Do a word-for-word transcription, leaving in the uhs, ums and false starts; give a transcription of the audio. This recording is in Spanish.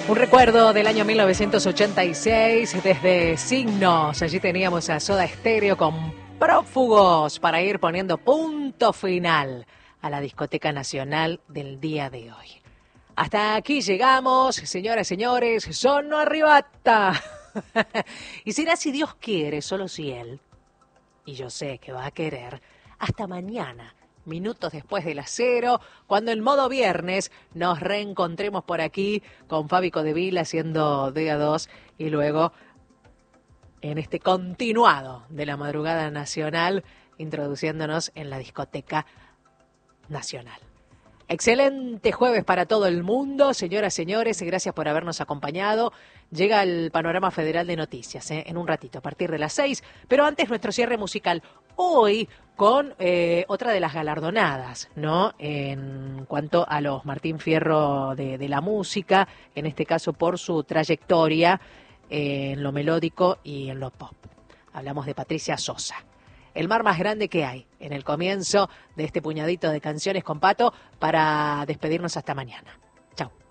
Un recuerdo del año mil novecientos ochenta y seis desde Signos. Allí teníamos a Soda Stereo con Prófugos para ir poniendo punto final a la discoteca nacional del día de hoy. Hasta aquí llegamos, señoras y señores, Sono Arribata. Y será si Dios quiere, solo si Él, y yo sé que va a querer, hasta mañana, minutos después de las cero, cuando en modo viernes nos reencontremos por aquí con Fabi Codevil haciendo D A dos y luego en este continuado de la madrugada nacional introduciéndonos en la discoteca nacional. Excelente jueves para todo el mundo, señoras, señores, y gracias por habernos acompañado. Llega el panorama federal de noticias ¿eh? en un ratito, a partir de las seis, pero antes nuestro cierre musical. Hoy con eh, otra de las galardonadas, ¿no? En cuanto a los Martín Fierro de, de la música, en este caso por su trayectoria eh, en lo melódico y en lo pop. Hablamos de Patricia Sosa. El mar más grande que hay en el comienzo de este puñadito de canciones con Pato para despedirnos hasta mañana. Chau.